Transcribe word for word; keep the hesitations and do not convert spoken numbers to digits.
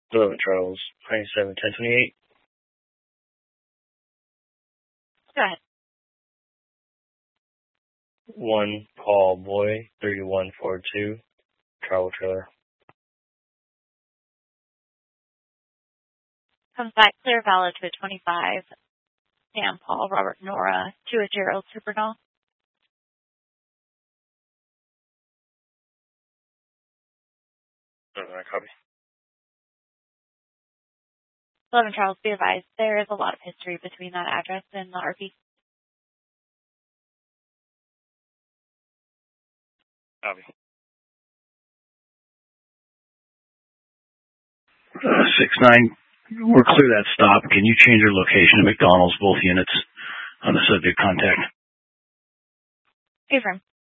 Hello, Charles. ninety-seven ten twenty-eight. Go ahead. One Paul Boy, thirty-one forty-two, travel trailer. Comes back clear valid to a twenty-five. Sam Paul Robert Nora to a Gerald Supernal. Uh, copy. eleven Charles, be advised, there is a lot of history between that address and the R V. Copy. Uh, six nine, we're clear that stop. Can you change your location to McDonald's, both units, on the subject contact? Affirm.